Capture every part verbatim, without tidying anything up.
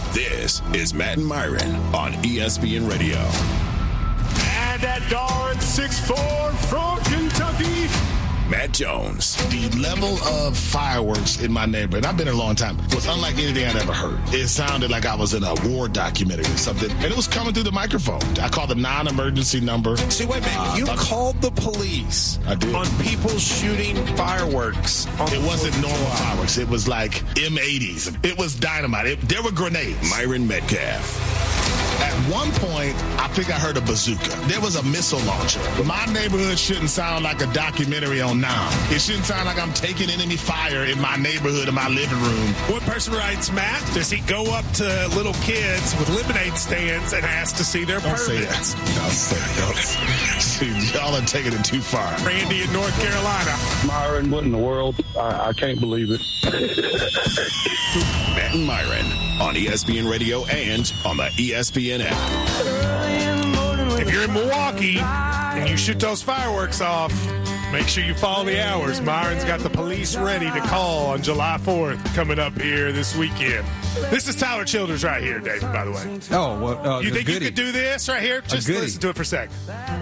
This is Matt and Myron on E S P N Radio. And at Darn six four from Kentucky, Matt Jones. The level of fireworks in my neighborhood, I've been here a long time, was unlike anything I'd ever heard. It sounded like I was in a war documentary or something, and it was coming through the microphone. I called the non-emergency number. See, wait a minute. Uh, you thought, called the police I did. on people shooting fireworks. On it wasn't normal fireworks. It was like M eighties. It was dynamite. It, there were grenades. Myron Metcalf. At one point, I think I heard a bazooka. There was a missile launcher. My neighborhood shouldn't sound like a documentary on Nam. It shouldn't sound like I'm taking enemy fire in my neighborhood, in my living room. One person writes, Matt, does he go up to little kids with lemonade stands and ask to see their Don't permits? Say that. Don't say that. See, y'all are taking it too far. Randy in North Carolina. Myron, what in the world? I, I can't believe it. Matt and Myron on E S P N Radio and on the E S P N app. If you're in Milwaukee and you shoot those fireworks off, make sure you follow the hours. Myron's got the police ready to call on July fourth coming up here this weekend. This is Tyler Childers right here, David, by the way. Oh, well, uh, you think goodie. you could do this right here? Just listen to it for a second.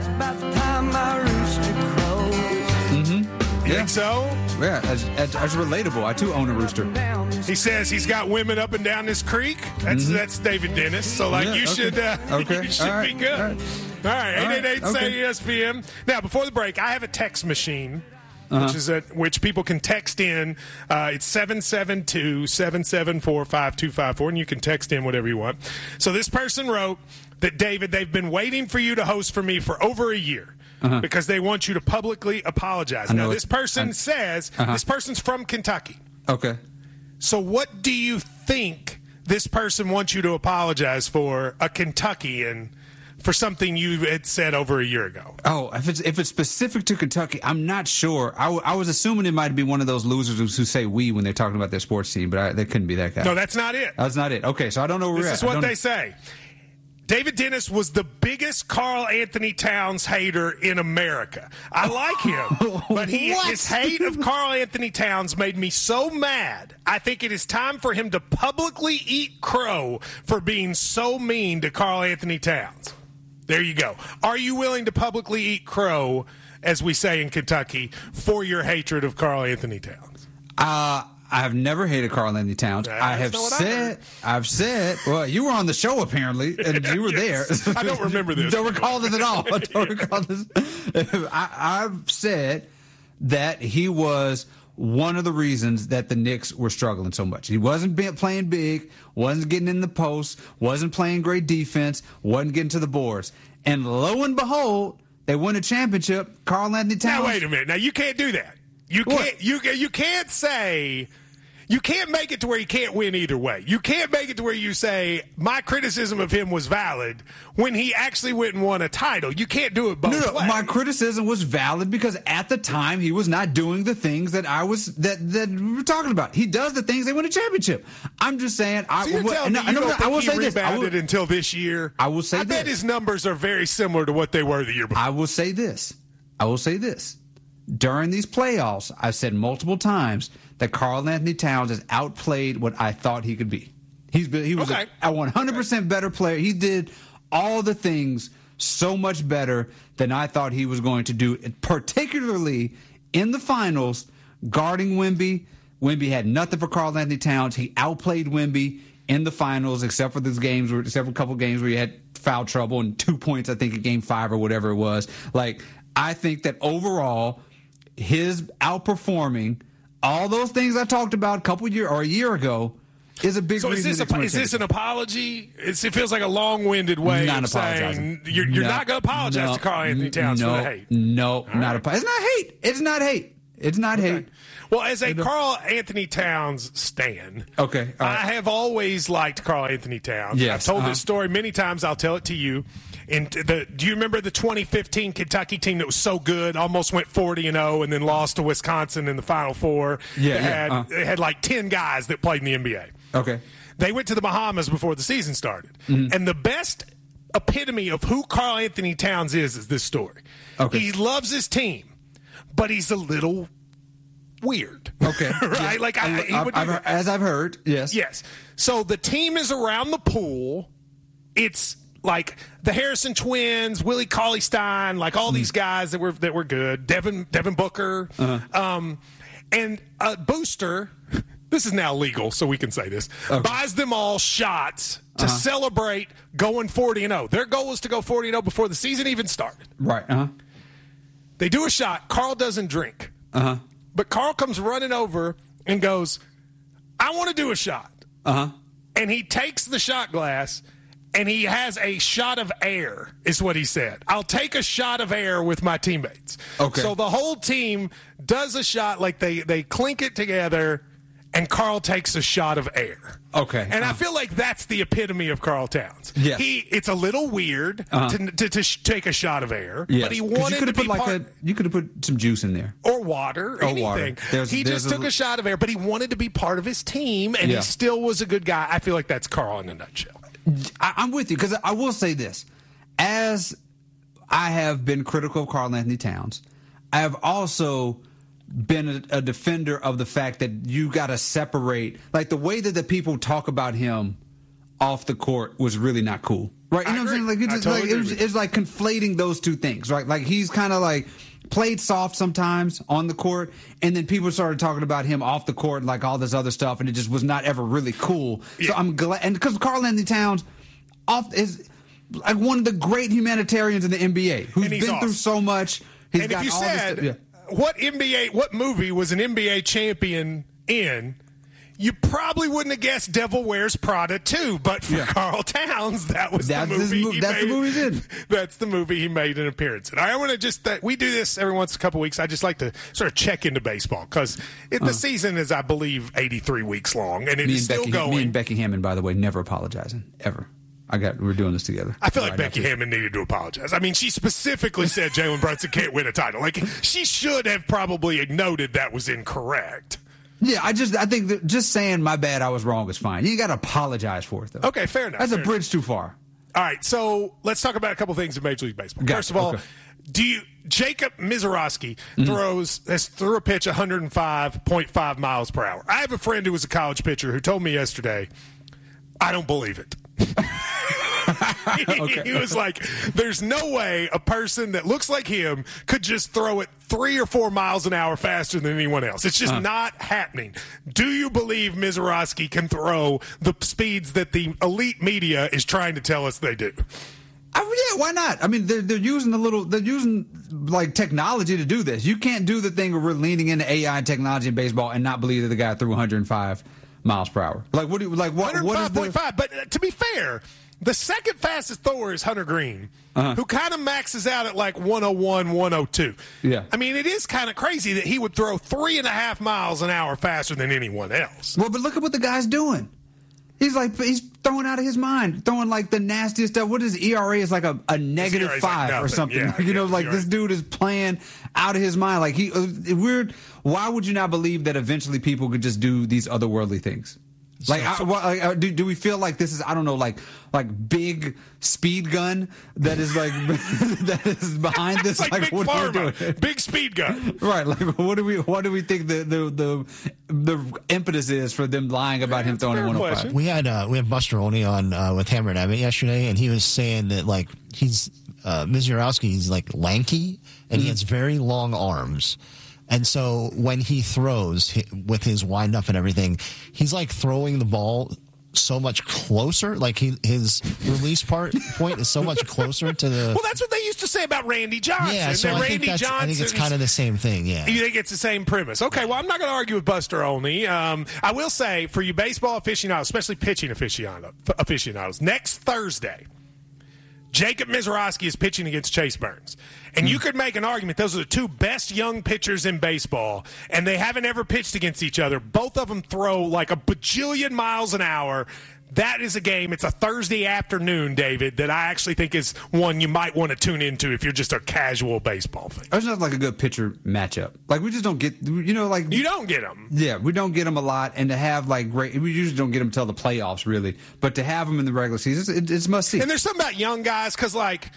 Mm-hmm. You yeah. think so? Yeah, as, as, as relatable. I, too, own a rooster. He says he's got women up and down this creek. That's mm-hmm. that's David Dennis. So, like, yeah, you okay. should, uh, okay. you should right. be good. All right, All right. eight eight eight, All right. say okay. E S P N. Now, before the break, I have a text machine. Uh-huh. Which is a, which people can text in. Uh, it's seven seven two, seven seven four, five two five four, and you can text in whatever you want. So this person wrote that, David, they've been waiting for you to host for me for over a year uh-huh. because they want you to publicly apologize. Now, this person I, says uh-huh. this person's from Kentucky. Okay. So what do you think this person wants you to apologize for, a Kentuckian, for something you had said over a year ago? Oh, if it's if it's specific to Kentucky, I'm not sure. I, w- I was assuming it might be one of those losers who say "we" when they're talking about their sports team, but I, that couldn't be that guy. No, that's not it. That's not it. Okay, so I don't know where this we're is at. what they say. David Dennis was the biggest Karl Anthony Towns hater in America. I like him, but he, his hate of Karl Anthony Towns made me so mad. I think it is time for him to publicly eat crow for being so mean to Karl Anthony Towns. There you go. Are you willing to publicly eat crow, as we say in Kentucky, for your hatred of Karl Anthony Towns? Uh, I have never hated Karl Anthony Towns. That's I have said, I I've said, well, you were on the show apparently, and you were yes. there. I don't remember this. Don't recall this at all. I don't recall this. I, I've said that he was one of the reasons that the Knicks were struggling so much. He wasn't be- playing big, wasn't getting in the post, wasn't playing great defense, wasn't getting to the boards. And lo and behold, they win a championship. Karl Anthony Towns. Now wait a minute. Now you can't do that. You What? can't. You you can't say. You can't make it to where you can't win either way. You can't make it to where you say, my criticism of him was valid when he actually went and won a title. You can't do it both No, no, ways. my criticism was valid because at the time he was not doing the things that I was that that we were talking about. He does the things they win a championship. I'm just saying. So I, you're well, telling no, me you no, don't no, think I will he say this. I rebounded will, until this year? I will say I bet this. his numbers are very similar to what they were the year before. I will say this. I will say this. During these playoffs, I've said multiple times that Karl Anthony Towns has outplayed what I thought he could be. He's been, he was Okay. a, a one hundred percent okay. better player. He did all the things so much better than I thought he was going to do, particularly in the finals, guarding Wemby. Wemby had nothing for Karl Anthony Towns. He outplayed Wemby in the finals, except for those games, where, except for a couple games where he had foul trouble and two points, I think, in game five or whatever it was. Like, I think that overall, his outperforming all those things I talked about a couple year or a year ago is a big so reason. Is this, a, is this an apology? It's, it feels like a long-winded way not of apologizing. saying you're, you're no, not going to apologize no, to Karl Anthony Towns no, for the hate. No, all not right. a. It's not hate. It's not hate. It's not Okay. hate. Well, as a Karl Anthony Towns stan, okay, all right. I have always liked Karl Anthony Towns. Yes, I've told uh-huh. this story many times. I'll tell it to you. And the, do you remember the twenty fifteen Kentucky team that was so good, almost went forty and oh, and then lost to Wisconsin in the Final Four? Yeah, they yeah, had, uh. they had like ten guys that played in the N B A. Okay. They went to the Bahamas before the season started. Mm-hmm. And the best epitome of who Karl Anthony Towns is is this story. Okay. He loves his team, but he's a little weird. Okay. right? Yeah. Like, I, he I've, would do I've, that. as I've heard, yes. Yes. So the team is around the pool. It's like the Harrison twins, Willie Cauley-Stein, like all mm. these guys that were that were good. Devin Devin Booker, uh-huh. um, and a booster. This is now legal, so we can say this. Okay. Buys them all shots to uh-huh. celebrate going forty and oh. Their goal was to go forty and oh before the season even started. Right. Uh-huh. They do a shot. Carl doesn't drink. Uh-huh. But Carl comes running over and goes, I want to do a shot. Uh-huh. And he takes the shot glass and he has a shot of air, is what he said. I'll take a shot of air with my teammates. Okay. So the whole team does a shot, like they, they clink it together, and Carl takes a shot of air. Okay. And uh, I feel like that's the epitome of Carl Towns. Yes. He, it's a little weird uh-huh. to, to, to sh- take a shot of air, yes. but he wanted you to put be like part... A, you could have put some juice in there. Or water, or anything. Water. There's, he there's just took a, a shot of air, but he wanted to be part of his team, and yeah. he still was a good guy. I feel like that's Carl in a nutshell. I, I'm with you, because I will say this. As I have been critical of Karl Anthony Towns, I have also been a, a defender of the fact that you got to separate, like the way that the people talk about him off the court was really not cool, right? You I know agree. what I'm saying? Like, it's, just, totally like, it was, it's like conflating those two things, right? Like he's kind of like played soft sometimes on the court, and then people started talking about him off the court, like all this other stuff, and it just was not ever really cool. Yeah. So I'm glad, and because Karl Anthony Towns off is like one of the great humanitarians in the N B A, who's been awesome. through so much. He's and got if you all said, this, yeah. what N B A, what movie was an N B A champion in, you probably wouldn't have guessed Devil Wears Prada two, but for yeah. Karl Towns, that was that's the movie. His, he that's made, the movie he did. That's the movie he made an appearance in. I want to just that we do this every once in a couple weeks. I just like to sort of check into baseball because the uh, season is, I believe, eighty-three weeks long, and it is still Becky, going. Me and Becky Hammond, by the way, never apologizing ever. I got. We're doing this together. I feel like right Becky Hammond needed to apologize. I mean, she specifically said Jalen Brunson can't win a title. Like, she should have probably noted that was incorrect. Yeah, I just I think that just saying my bad, I was wrong is fine. You got to apologize for it, though. Okay, fair enough. That's fair a bridge enough. too far. All right, so let's talk about a couple things in Major League Baseball. Got First it. of all, okay. do you Jacob Misiorowski mm-hmm. throws has threw a pitch one oh five point five miles per hour. I have a friend who was a college pitcher who told me yesterday, I don't believe it. okay. He was like, there's no way a person that looks like him could just throw it three or four miles an hour faster than anyone else. It's just uh. not happening. Do you believe Misiorowski can throw the speeds that the elite media is trying to tell us they do? I mean, yeah, why not? I mean, they're, they're using the little, they're using like technology to do this. You can't do the thing where we're leaning into A I technology in baseball and not believe that the guy threw one oh five miles per hour. Like, what do you, like, what, what is the... one oh five point five, but uh, to be fair, the second fastest thrower is Hunter Green, uh-huh. who kind of maxes out at like one oh one, one oh two. Yeah. I mean, it is kind of crazy that he would throw three and a half miles an hour faster than anyone else. Well, but look at what the guy's doing. He's like, he's throwing out of his mind, throwing like the nastiest stuff. What is E R A? Is like a, a negative five like or something. Yeah, you yeah, know, like E R A. This dude is playing out of his mind. Like he, uh, weird. Why would you not believe that eventually people could just do these otherworldly things? Like, so, I, well, like, do do we feel like this is, I don't know, like like big speed gun that is like that is behind this? It's like, like big what pharma, big speed gun, right? Like, what do we what do we think the the the, the impetus is for them lying about yeah, him throwing one oh five? We had uh, we had Buster Olney on uh, with Hammer and Emmett yesterday, and he was saying that like he's uh, Misiorowski, he's like lanky and mm-hmm. he has very long arms. And so when he throws with his wind up and everything, he's like throwing the ball so much closer. Like he, his release part point is so much closer to the. Well, that's what they used to say about Randy Johnson. Yeah, so I, Randy think that's, Johnson, I think it's kind of the same thing. Yeah, you think it's the same premise? Okay, well, I'm not going to argue with Buster Olney. Um, I will say for you baseball aficionados, especially pitching aficionados, aficionados next Thursday, Jacob Misiorowski is pitching against Chase Burns. And you could make an argument those are the two best young pitchers in baseball, and they haven't ever pitched against each other. Both of them throw like a bajillion miles an hour. That is a game. It's a Thursday afternoon, David, that I actually think is one you might want to tune into if you're just a casual baseball fan. It's not like a good pitcher matchup. Like, we just don't get, you know, like. You don't get them. Yeah, we don't get them a lot. And to have, like, great, we usually don't get them until the playoffs, really. But to have them in the regular season, it, it's must see. And there's something about young guys, because, like. Yeah.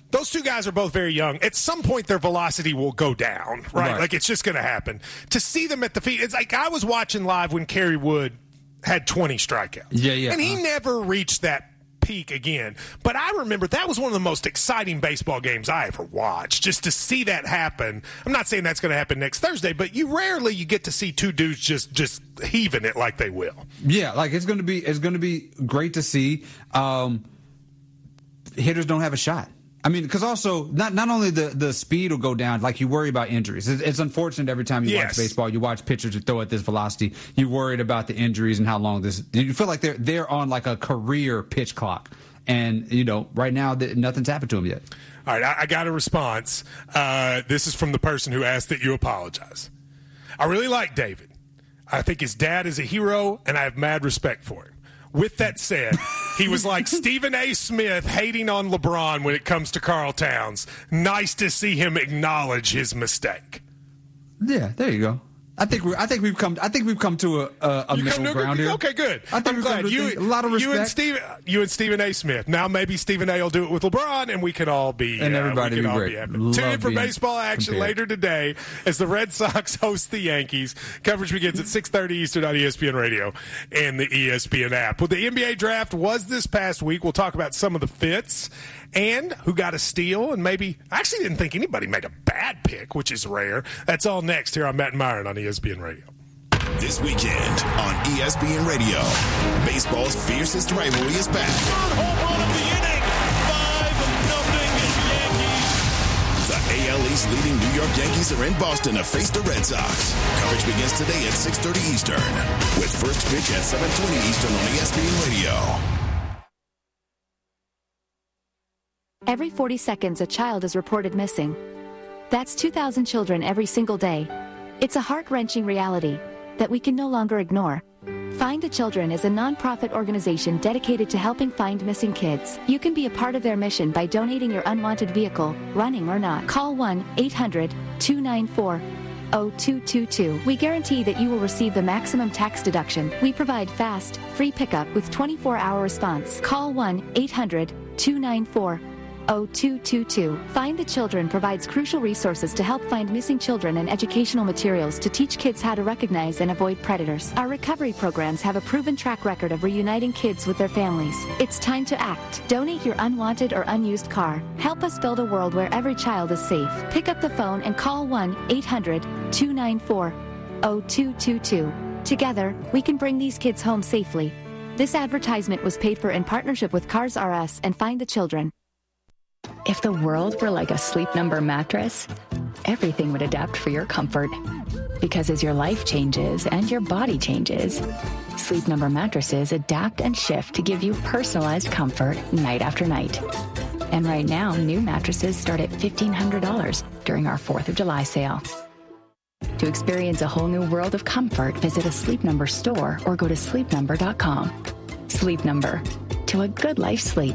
those two guys are both very young. At some point, their velocity will go down, right? Right. Like, it's just going to happen. To see them at the feet, it's like I was watching live when Kerry Wood had twenty strikeouts. Yeah, yeah. And he uh, never reached that peak again. But I remember that was one of the most exciting baseball games I ever watched. Just to see that happen. I'm not saying that's going to happen next Thursday, but you rarely you get to see two dudes just just heaving it like they will. Yeah, like it's going to be it's going to be great to see. Um, hitters don't have a shot. I mean, because also not not only the, the speed will go down, like you worry about injuries. It's, it's unfortunate every time you Yes. watch baseball, you watch pitchers who throw at this velocity. You're worried about the injuries and how long this. You feel like they're they're on like a career pitch clock, and you know right now that nothing's happened to them yet. All right, I, I got a response. Uh, this is from the person who asked that you apologize. I really like David. I think his dad is a hero, and I have mad respect for him. With that said, he was like Stephen A. Smith hating on LeBron when it comes to Karl Towns. Nice to see him acknowledge his mistake. Yeah, there you go. I think we I think we've come I think we've come to a a, a You middle come to- ground here. Okay, good. I think I'm we've come glad. to You, a lot of you and respect. Steve, you and Stephen A. Smith. Now maybe Stephen A. will do it with LeBron, and we can all be And uh, everybody we can be all great. be happy. Love Tune in for being baseball action compared. later today as the Red Sox host the Yankees. Coverage begins at six thirty Eastern on E S P N Radio and the E S P N app. Well, the N B A draft was this past week. We'll talk about some of the fits and who got a steal, and maybe I actually didn't think anybody made a bad pick, which is rare. That's all next here on Matt and Myron on E S P N Radio. This weekend on E S P N Radio, baseball's fiercest rivalry is back. Third home run of the inning. five nothing Yankees. The A L East leading New York Yankees are in Boston to face the Red Sox. Coverage begins today at six thirty Eastern, with first pitch at seven twenty Eastern on E S P N Radio. Every forty seconds, a child is reported missing. That's two thousand children every single day. It's a heart-wrenching reality that we can no longer ignore. Find the Children is a non-profit organization dedicated to helping find missing kids. You can be a part of their mission by donating your unwanted vehicle, running or not. Call one eight hundred two nine four oh two two two. We guarantee that you will receive the maximum tax deduction. We provide fast, free pickup with twenty-four hour response. Call one eight hundred two nine four oh two two two. Find the Children provides crucial resources to help find missing children and educational materials to teach kids how to recognize and avoid predators. Our recovery programs have a proven track record of reuniting kids with their families. It's time to act. Donate your unwanted or unused car. Help us build a world where every child is safe. Pick up the phone and call one eight hundred two nine four oh two two two. Together, we can bring these kids home safely. This advertisement was paid for in partnership with Cars R Us and Find the Children. If the world were like a Sleep Number mattress, everything would adapt for your comfort. Because as your life changes and your body changes, Sleep Number mattresses adapt and shift to give you personalized comfort night after night. And right now, new mattresses start at fifteen hundred dollars during our fourth of July sale. To experience a whole new world of comfort, visit a Sleep Number store or go to sleep number dot com. Sleep Number. To a good life sleep.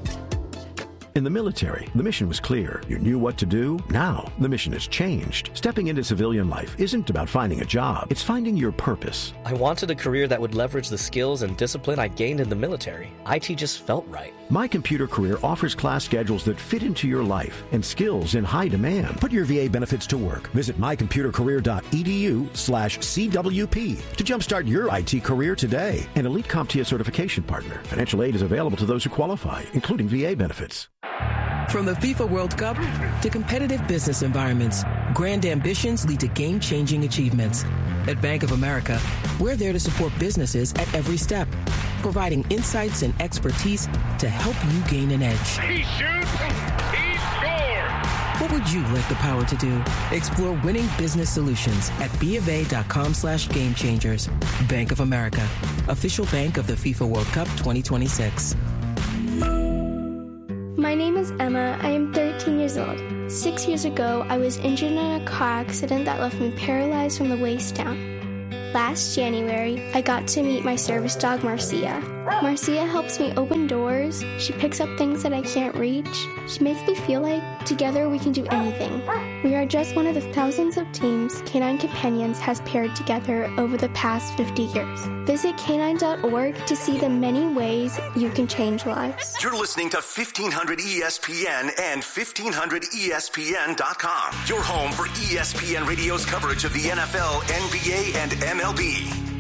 In the military, the mission was clear. You knew what to do. Now, the mission has changed. Stepping into civilian life isn't about finding a job. It's finding your purpose. I wanted a career that would leverage the skills and discipline I gained in the military. I T just felt right. My Computer Career offers class schedules that fit into your life and skills in high demand. Put your V A benefits to work. Visit my computer career dot e d u slash C W P to jumpstart your I T career today. An elite CompTIA certification partner. Financial aid is available to those who qualify, including V A benefits. From the FIFA World Cup to competitive business environments, grand ambitions lead to game-changing achievements. At Bank of America, we're there to support businesses at every step, providing insights and expertise to help you gain an edge. He shoots. He scores. What would you like the power to do? Explore winning business solutions at BofA.com slash game changers. Bank of America, official bank of the FIFA World Cup twenty twenty-six. My name is Emma. I am thirteen years old. Six years ago, I was injured in a car accident that left me paralyzed from the waist down. Last January, I got to meet my service dog, Marcia. Marcia helps me open doors. She picks up things that I can't reach. She makes me feel like together we can do anything. We are just one of the thousands of teams Canine Companions has paired together over the past fifty years. Visit canine dot org to see the many ways you can change lives. You're listening to fifteen hundred E S P N and fifteen hundred E S P N dot com. Your home for E S P N Radio's coverage of the N F L, N B A, and M L B.